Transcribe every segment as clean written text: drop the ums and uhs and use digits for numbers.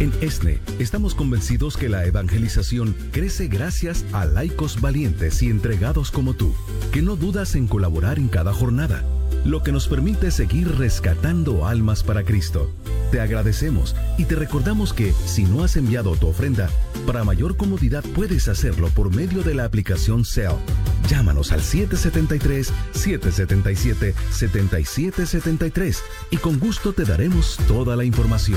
En ESNE estamos convencidos que la evangelización crece gracias a laicos valientes y entregados como tú, que no dudas en colaborar en cada jornada, lo que nos permite seguir rescatando almas para Cristo. Te agradecemos y te recordamos que si no has enviado tu ofrenda, para mayor comodidad puedes hacerlo por medio de la aplicación Zelle. Llámanos al 773-777-7773 y con gusto te daremos toda la información.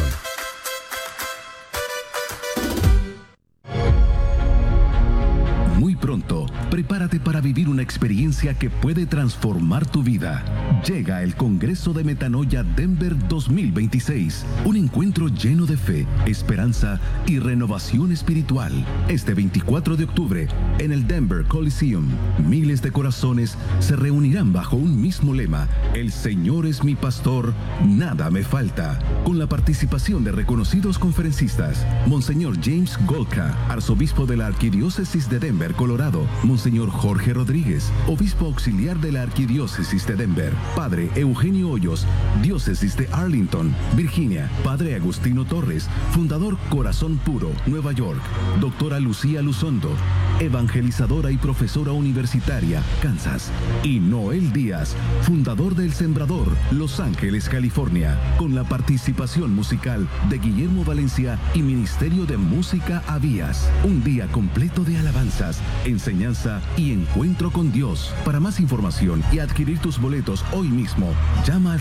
Muy pronto, prepárate para vivir una experiencia que puede transformar tu vida. Llega el Congreso de Metanoia Denver 2026, un encuentro lleno de fe, esperanza y renovación espiritual. Este 24 de octubre, en el Denver Coliseum, miles de corazones se reunirán bajo un mismo lema: El Señor es mi pastor, nada me falta. Con la participación de reconocidos conferencistas: Monseñor James Golka, arzobispo de la Arquidiócesis de Denver, Colorado; Monseñor Jorge Rodríguez, obispo auxiliar de la Arquidiócesis de Denver; Padre Eugenio Hoyos, diócesis de Arlington, Virginia; Padre Agustino Torres, fundador Corazón Puro, Nueva York; Doctora Lucía Luzondo, evangelizadora y profesora universitaria, Kansas; y Noel Díaz, fundador del Sembrador, Los Ángeles, California, con la participación musical de Guillermo Valencia y Ministerio de Música Avías. Un día completo de alabanzas, enseñanza y encuentro con Dios. Para más información y adquirir tus boletos hoy mismo, llama al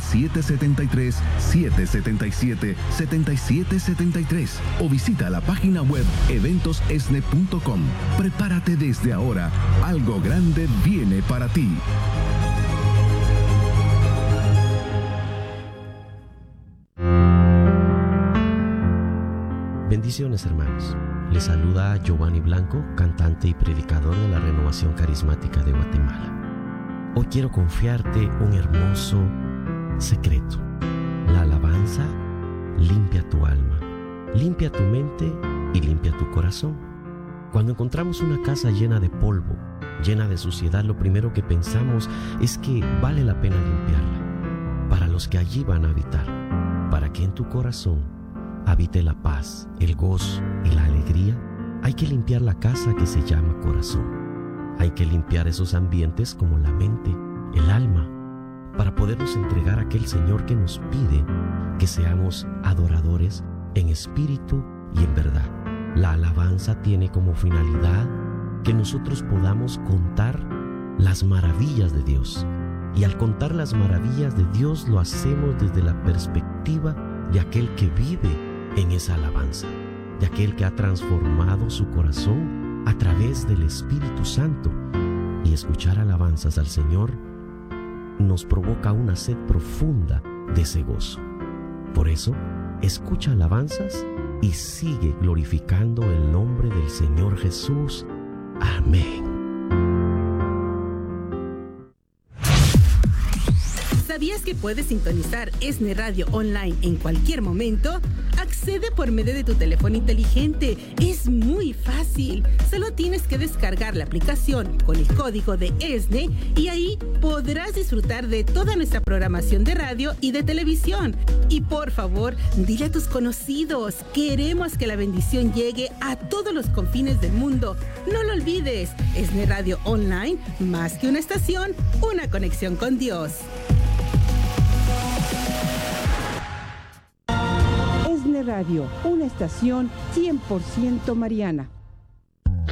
773-777-7773 o visita la página web eventosesne.com. Prepárate desde ahora, algo grande viene para ti. Bendiciones, hermanos. Les saluda Giovanni Blanco, cantante y predicador de la Renovación Carismática de Guatemala. Hoy quiero confiarte un hermoso secreto. La alabanza limpia tu alma, limpia tu mente y limpia tu corazón. Cuando encontramos una casa llena de polvo, llena de suciedad, lo primero que pensamos es que vale la pena limpiarla para los que allí van a habitar, para que en tu corazón habite la paz, el gozo y la alegría. Hay que limpiar la casa que se llama corazón. Hay que limpiar esos ambientes como la mente, el alma, para podernos entregar a aquel Señor que nos pide que seamos adoradores en espíritu y en verdad. La alabanza tiene como finalidad que nosotros podamos contar las maravillas de Dios. Y al contar las maravillas de Dios lo hacemos desde la perspectiva de aquel que vive en esa alabanza, de aquel que ha transformado su corazón a través del Espíritu Santo. Y escuchar alabanzas al Señor nos provoca una sed profunda de ese gozo. Por eso, escucha alabanzas y sigue glorificando el nombre del Señor Jesús. Amén. ¿Sabías que puedes sintonizar ESNE Radio online en cualquier momento? Accede por medio de tu teléfono inteligente. Es muy fácil. Solo tienes que descargar la aplicación con el código de ESNE y ahí podrás disfrutar de toda nuestra programación de radio y de televisión. Y por favor, dile a tus conocidos. Queremos que la bendición llegue a todos los confines del mundo. No lo olvides. ESNE Radio online, más que una estación, una conexión con Dios. Radio, una estación 100% mariana.